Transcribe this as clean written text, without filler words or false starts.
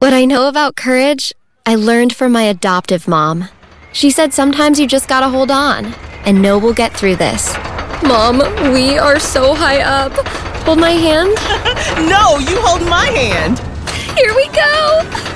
What I know about courage, I learned from my adoptive mom. She said sometimes you just gotta hold on and know we'll get through this. Mom, we are so high up. Hold my hand. No, you hold my hand. Here we go.